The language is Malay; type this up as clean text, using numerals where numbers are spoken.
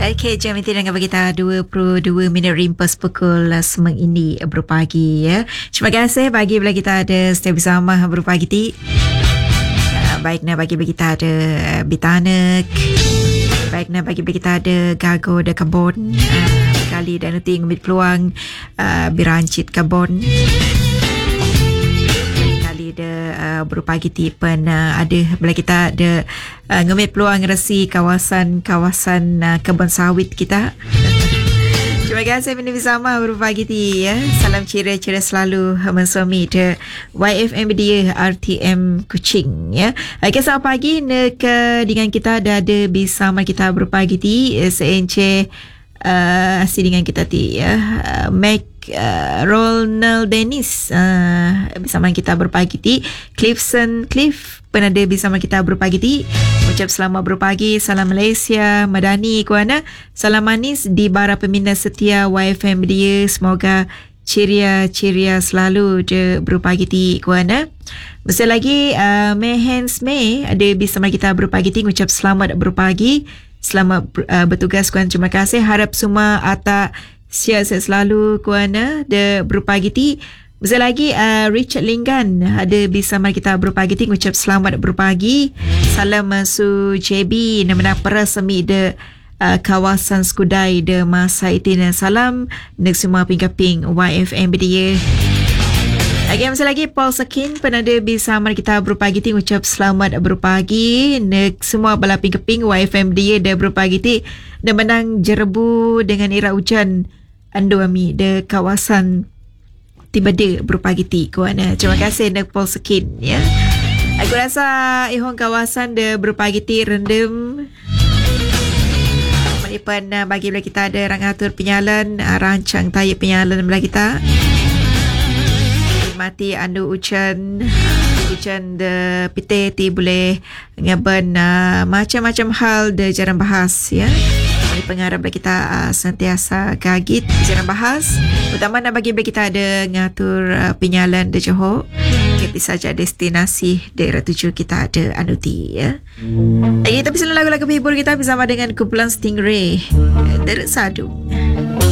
Okey, jam ini dengan kita 22 minit rimpas pukul semang ini berpagi ya. Terima kasih bagi bila kita ada stay bersama berpagi ti. Baiknya bagi kita ada bitanek. Baiknya bagi kita ada gago de kebon. Kali dan nanti ngambil peluang birancit kebon. Berpagi tipen ada bila kita ada ngemit peluang resi kawasan kebun sawit kita. Terima kasih ini bersama berpagi ti ya. Salam ceria selalu mensuami de YFM dia RTM Kuching ya. Okay, selamat pagi nak dengan kita ada bersama kita berpagi ti seenche asyik dengan kita ti ya. Ronald Dennis bersama kita berpagi ti. Cliff penada bersama kita berpagi ti. Ucap selamat berpagi. Salam Malaysia Madani kuana. Salam manis di bara peminat setia YFM dia. Semoga ceria selalu je berpagi ti kuana. Masih lagi Mehens May ada bersama kita berpagi ti. Ucap selamat berpagi. Selamat bertugas kuana. Terima kasih. Harap semua atak sihat selalu kuana de berpagi ti. Besar lagi Richard Linggan ada bersama kita berpagi ti. Ucap selamat berpagi. Salam masuk JB nama perasami de kawasan Skudai de masa itina. Salam nek semua pingkaping YFM dia. Okay, masih lagi Paul Sakin penada bersama kita berpagi ti. Ucap selamat berpagi nek semua balaping keping YFM dia de berpagi ti. Dan menang jerebu dengan ira hujan ando ami de kawasan Tibade berpagi ti kuana. Terima kasih nak Paul Sakin ya. Aku rasa ihong kawasan de berpagi ti rendam. Melipan bagi bila kita ada rangatur penyalan, rancang tayar penyalan bila kita. Mati ando hujan de pite ti boleh ngaban macam-macam hal de jarang bahas ya. Pengarap kita sentiasa kagit jarang bahas. Utama nak bagi kita ada ngatur penyalan de Johor. Kita saja destinasi daerah tuju kita ada anuti ya. Kita bisa lagu-lagu hibur kita bersama dengan kumpulan Stingray. Dari Sadung.